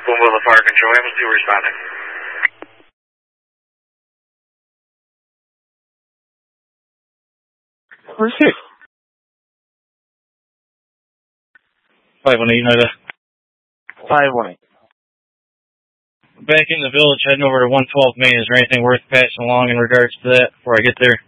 Boonville Fire Control, Hamilton, responding. Where's he? 518 United. 518. Back in the village, heading over to 112 Main. Is there anything worth passing along in regards to that before I get there?